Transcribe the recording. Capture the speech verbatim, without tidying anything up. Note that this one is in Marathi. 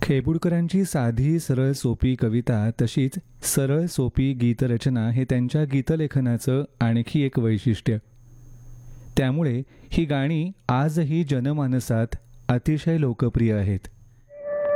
खेबुडकरांची साधी सरळ सोपी कविता तशीच सरळ सोपी गीतरचना हे त्यांच्या गीतलेखनाचं आणखी एक वैशिष्ट्य. त्यामुळे ही गाणी आजही जनमानसात अतिशय लोकप्रिय आहेत.